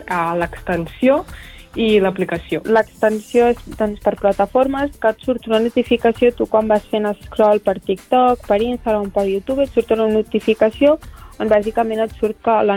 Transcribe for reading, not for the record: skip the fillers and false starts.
l'extensió i l'aplicació. L'extensió és per plataformes, que et surt una notificació, tu quan vas fent scroll per TikTok, per Instagram, per YouTube, et surt una notificació on bàsicament et surt que la